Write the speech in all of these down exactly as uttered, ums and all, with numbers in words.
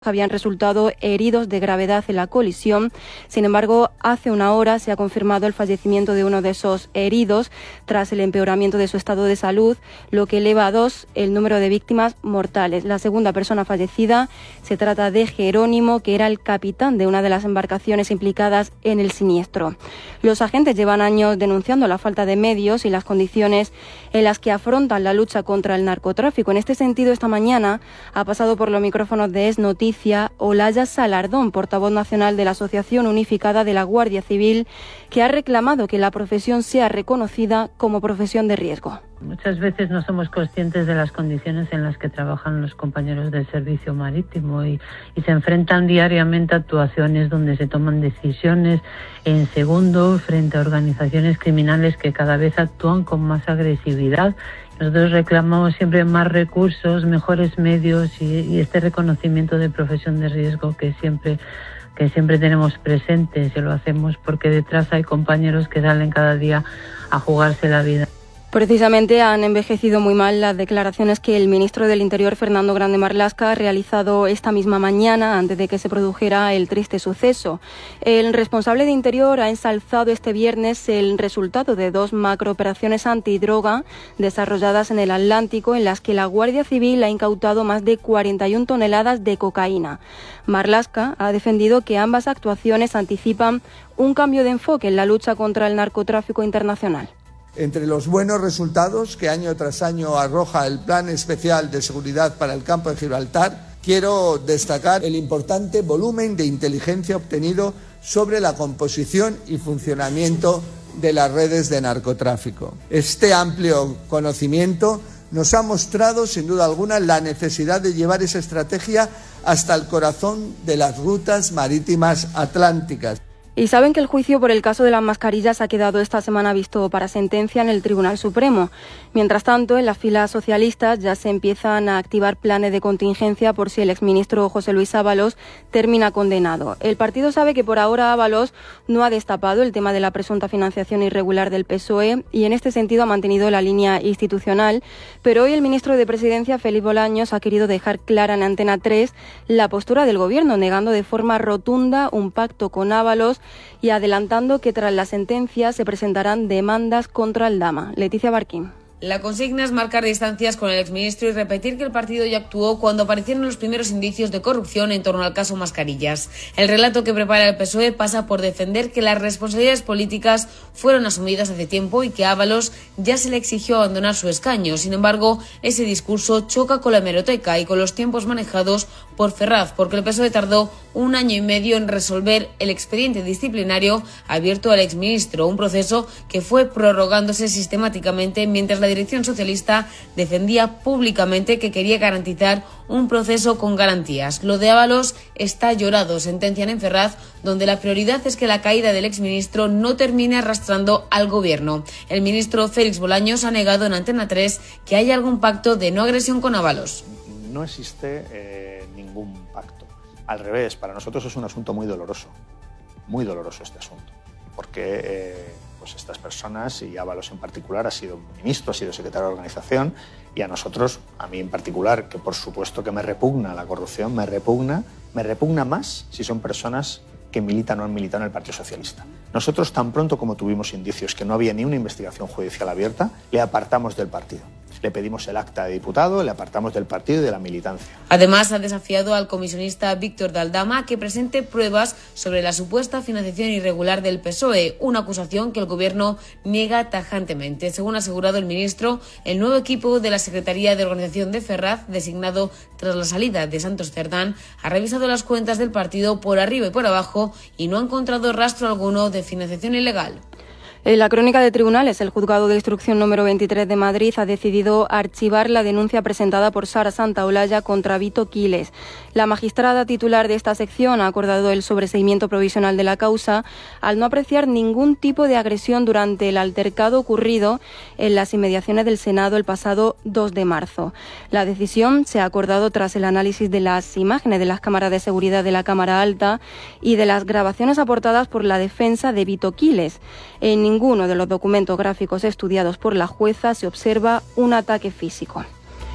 habían resultado heridos de gravedad en la colisión. Sin embargo, hace una hora se ha confirmado el fallecimiento de uno de esos heridos tras el empeoramiento de su estado de salud, lo que eleva a dos el número de víctimas mortales. La segunda persona fallecida se trata de Jerónimo, que era el capitán de una de las embarcaciones implicadas en el siniestro. Los agentes llevan años denunciando la falta de medios y las condiciones en las que afrontan la lucha contra el narcotráfico. En este sentido, esta mañana ha pasado por los micrófonos de Es Noticias Olaya Salardón, portavoz nacional de la Asociación Unificada de la Guardia Civil, que ha reclamado que la profesión sea reconocida como profesión de riesgo. Muchas veces no somos conscientes de las condiciones en las que trabajan los compañeros del servicio marítimo y, y se enfrentan diariamente a actuaciones donde se toman decisiones en segundos frente a organizaciones criminales que cada vez actúan con más agresividad. Nosotros reclamamos siempre más recursos, mejores medios y, y este reconocimiento de profesión de riesgo que siempre que siempre tenemos presente. Se lo hacemos porque detrás hay compañeros que salen cada día a jugarse la vida. Precisamente han envejecido muy mal las declaraciones que el ministro del Interior, Fernando Grande Marlaska, ha realizado esta misma mañana antes de que se produjera el triste suceso. El responsable de Interior ha ensalzado este viernes el resultado de dos macrooperaciones antidroga desarrolladas en el Atlántico, en las que la Guardia Civil ha incautado más de cuarenta y una toneladas de cocaína. Marlaska ha defendido que ambas actuaciones anticipan un cambio de enfoque en la lucha contra el narcotráfico internacional. Entre los buenos resultados que año tras año arroja el Plan Especial de Seguridad para el Campo de Gibraltar, quiero destacar el importante volumen de inteligencia obtenido sobre la composición y funcionamiento de las redes de narcotráfico. Este amplio conocimiento nos ha mostrado, sin duda alguna, la necesidad de llevar esa estrategia hasta el corazón de las rutas marítimas atlánticas. Y saben que el juicio por el caso de las mascarillas ha quedado esta semana visto para sentencia en el Tribunal Supremo. Mientras tanto, en las filas socialistas ya se empiezan a activar planes de contingencia por si el exministro José Luis Ábalos termina condenado. El partido sabe que por ahora Ábalos no ha destapado el tema de la presunta financiación irregular del P S O E y en este sentido ha mantenido la línea institucional, pero hoy el ministro de Presidencia, Félix Bolaños, ha querido dejar clara en Antena tres la postura del Gobierno, negando de forma rotunda un pacto con Ábalos y adelantando que tras la sentencia se presentarán demandas contra Aldama. Leticia Barquín. La consigna es marcar distancias con el exministro y repetir que el partido ya actuó cuando aparecieron los primeros indicios de corrupción en torno al caso Mascarillas. El relato que prepara el P S O E pasa por defender que las responsabilidades políticas fueron asumidas hace tiempo y que a Ábalos ya se le exigió abandonar su escaño. Sin embargo, ese discurso choca con la hemeroteca y con los tiempos manejados por Ferraz, porque el P S O E tardó un año y medio en resolver el expediente disciplinario abierto al exministro, un proceso que fue prorrogándose sistemáticamente mientras la dirección socialista defendía públicamente que quería garantizar un proceso con garantías. Lo de Ábalos está llorado, sentencian en Ferraz, donde la prioridad es que la caída del exministro no termine arrastrando al gobierno. El ministro Félix Bolaños ha negado en Antena tres que haya algún pacto de no agresión con Ábalos. No existe eh, ningún pacto. Al revés, para nosotros es un asunto muy doloroso, muy doloroso este asunto, porque eh, pues estas personas, y Ábalos en particular, ha sido ministro, ha sido secretario de organización, y a nosotros, a mí en particular, que por supuesto que me repugna la corrupción, me repugna, me repugna más si son personas que militan o han militado en el Partido Socialista. Nosotros, tan pronto como tuvimos indicios que no había ni una investigación judicial abierta, le apartamos del partido. Le pedimos el acta de diputado, le apartamos del partido y de la militancia. Además, ha desafiado al comisionista Víctor de Aldama a que presente pruebas sobre la supuesta financiación irregular del P S O E, una acusación que el Gobierno niega tajantemente. Según ha asegurado el ministro, el nuevo equipo de la Secretaría de Organización de Ferraz, designado tras la salida de Santos Cerdán, ha revisado las cuentas del partido por arriba y por abajo y no ha encontrado rastro alguno de financiación ilegal. En la crónica de tribunales, el Juzgado de Instrucción número veintitrés de Madrid ha decidido archivar la denuncia presentada por Sara Santaolalla contra Vito Quiles. La magistrada titular de esta sección ha acordado el sobreseimiento provisional de la causa al no apreciar ningún tipo de agresión durante el altercado ocurrido en las inmediaciones del Senado el pasado dos de marzo. La decisión se ha acordado tras el análisis de las imágenes de las cámaras de seguridad de la Cámara Alta y de las grabaciones aportadas por la defensa de Vito Quiles. En ninguno de los documentos gráficos estudiados por la jueza se observa un ataque físico.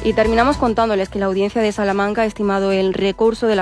Y terminamos contándoles que la Audiencia de Salamanca ha estimado el recurso de la